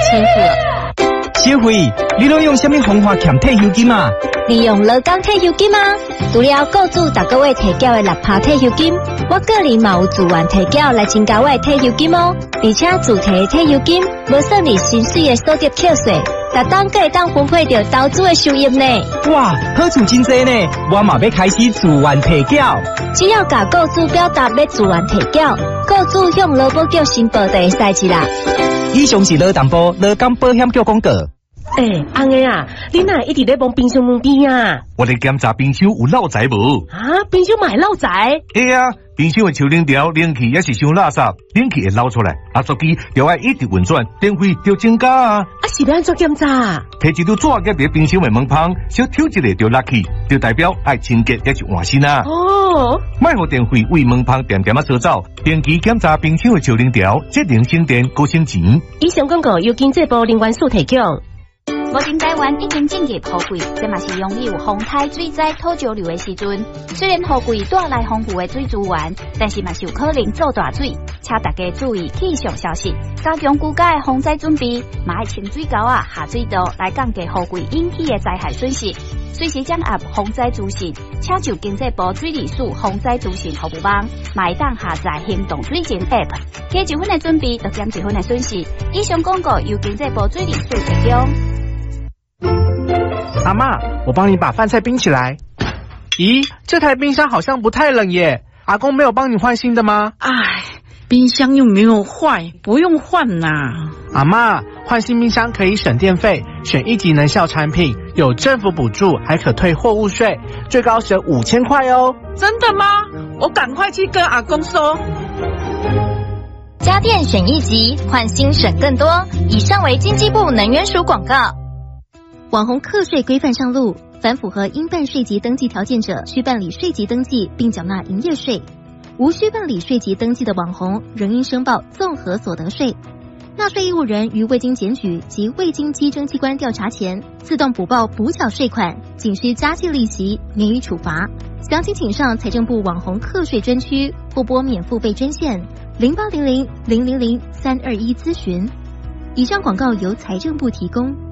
千户。 小慧，你拢用什么方法欠退休金啊？ 利用劳工退休金啊！除了雇主每个月提缴的6%退休金，我个人嘛有自愿提缴来增加我的退休金哦。而且自提的退休金无算你薪水的所得扣税，逐档可会当分配到投资的收益呢。 哇，好处真多呢！我嘛要开始自愿提缴。 只要甲雇主表达要自愿提缴，雇主向劳保局申报就会使啦。 以上是劳动部劳工保险局广告。 安个啊，你哪一直在帮冰箱门边啊？ 我咧检查冰箱有漏财无？ 啊，冰箱嘛会漏财？ 对啊，冰箱的抽冷条冷气也是伤垃圾，冷气会漏出来，压缩机就要一直运转，电费就增加啊。 是要安怎检查？ 摕一张纸夹伫冰箱的门旁，小挑一个就落去，就代表爱清洁也是换新啊。 哦， 莫互电费为门旁点点啊扫走，定期检查冰箱的抽冷条，节能省电，高省钱。 以上广告由经济部能源署提供。 目前台湾已经进入雨季，这嘛是容易有风台、水灾、土石流的时阵。虽然雨季带来丰富的水资源，但是嘛是有可能做大水，请大家注意气象消息，加强居家的防灾准备，嘛要清水沟啊、下水道来降低雨季引起的灾害损失。随时掌握防灾资讯，请就经济部水利署防灾资讯服务网，嘛会当下载行动水情 App， 加1分的准备，就减1分的损失。以上广告由经济部水利署提供。 阿嬷，我帮你把饭菜冰起来。咦，这台冰箱好像不太冷耶。阿公没有帮你换新的吗？ 唉，冰箱又没有坏，不用换呐。 阿嬷，换新冰箱可以省电费，选1级能效产品，有政府补助，还可退货物税，最高省5000块哦。 真的吗？我赶快去跟阿公说。 家电选1级，换新省更多。以上为经济部能源署广告。 网红课税规范上路，凡符合应办税籍登记条件者，需办理税籍登记并缴纳营业税；无需办理税籍登记的网红，仍应申报综合所得税。纳税义务人于未经检举及未经稽征机关调查前，自动补报补缴税款，仅需加计利息，免予处罚。详情请上财政部网红课税专区或拨免付费专线0800-000-321咨询。以上广告由财政部提供。